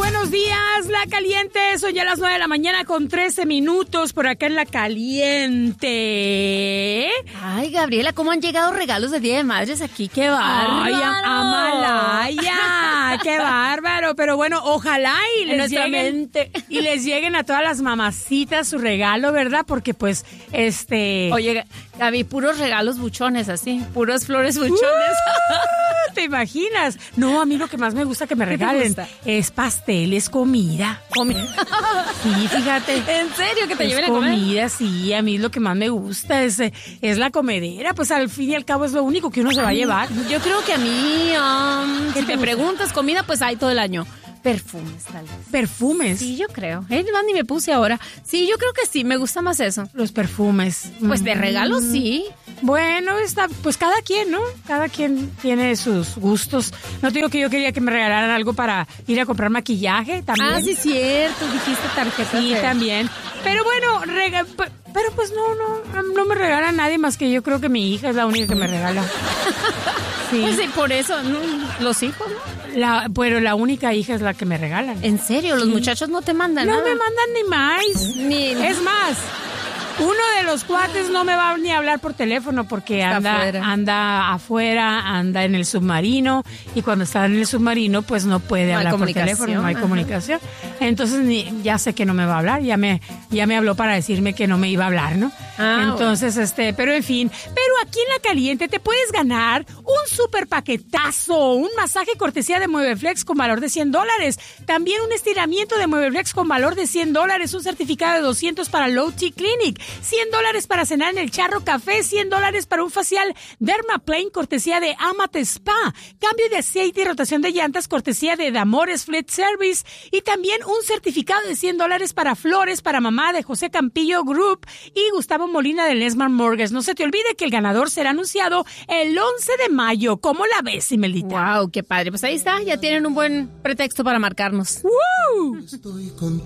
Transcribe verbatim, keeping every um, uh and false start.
buenos días, La Caliente. Son ya las nueve de la mañana con trece minutos por acá en La Caliente. Ay, Gabriela, ¿cómo han llegado regalos de Día de Madres aquí? ¡Qué bárbaro! ¡Ay, Amalaya! ¡Qué bárbaro! Pero bueno, ojalá y les lleguen, y les lleguen a todas las mamacitas su regalo, ¿verdad? Porque pues, este... Oye, Gaby, puros regalos buchones así, puros flores buchones. Uh, ¿Te imaginas? No, a mí lo que más me gusta que me regalen es pastel, es comida. Comida. Sí, fíjate. ¿En serio? ¿Que te es lleven a comer? Comida, sí. A mí lo que más me gusta es, es la comedera. Pues al fin y al cabo es lo único que uno se va a llevar. Yo creo que a mí, um, si te me gusta? preguntas comida, pues hay todo el año. Perfumes, tal vez. ¿Perfumes? Sí, yo creo. Eh, más ni me puse ahora. Sí, yo creo que sí, me gusta más eso. Los perfumes. Pues de regalos, Mm. sí. Bueno, está, pues cada quien, ¿no? Cada quien tiene sus gustos. No te digo que yo quería que me regalaran algo para ir a comprar maquillaje también. Ah, sí, cierto. Dijiste tarjeta. Sí, también. Pero bueno, rega- p- pero pues no, no, no me regala nadie más que yo creo que mi hija es la única que me regala. Sí. Pues sí, por eso, ¿no? Los hijos, ¿no? La, pero la única hija es la que me regalan. ¿En serio? ¿Los Sí. muchachos no te mandan No nada? me mandan ni más. Ni- Es más, uno de los cuates no me va ni a hablar por teléfono porque Está anda afuera. anda afuera, anda en el submarino y cuando está en el submarino pues no puede No hay hablar por comunicación, teléfono, no hay ajá. comunicación. Entonces ni, ya sé que no me va a hablar, ya me ya me habló para decirme que no me iba a hablar, ¿no? Ah, Entonces, este, pero en fin, pero aquí en La Caliente te puedes ganar un super paquetazo, un masaje cortesía de Muebleflex con valor de cien dólares, también un estiramiento de Muebleflex con valor de cien dólares, un certificado de doscientos para Low T Clinic, cien dólares para cenar en el Charro Café, cien dólares para un facial Dermaplane cortesía de Amate Spa, cambio de aceite y rotación de llantas cortesía de Damores Fleet Service y también un certificado de cien dólares para Flores para mamá de José Campillo Group y Gustavo Molina de Lesmar Mortgage. No se te olvide que el ganador será anunciado el once de mayo. ¿Cómo la ves, Imelita? Wow, qué padre. Pues ahí está, ya tienen un buen pretexto para marcarnos. ¡Woo! Estoy contigo.